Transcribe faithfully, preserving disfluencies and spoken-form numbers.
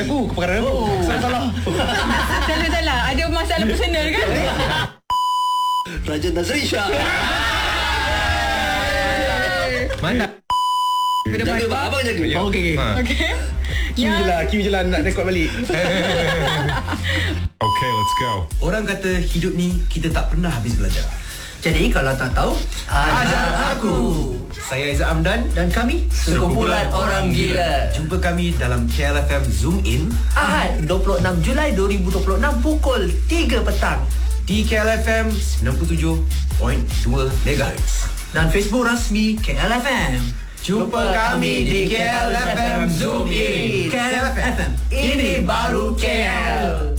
aku kepakaran aku. Oh. Salah. Salah salah. Ada masalah personal kan? Raja Nazri Shah. Mana? Jaga bang, abang jaga. Oh, okey okey. Ha. Okey. Cue je lah, cue je lah nak rekod balik. Okay, let's go. Orang kata hidup ni kita tak pernah habis belajar. Jadi kalau tak tahu, ajar aku. Saya Aizat Amdan Dan kami Sekumpulan Orang Gila. Jumpa kami dalam K L F M Zoom In Ahad dua puluh enam Julai dua ribu dua puluh enam pukul tiga petang di K L F M sembilan puluh tujuh perpuluhan dua megahertz. dan Facebook rasmi K L F M. Jumpa kami di K L F M Zoom In. K L F M. Ini baru K L.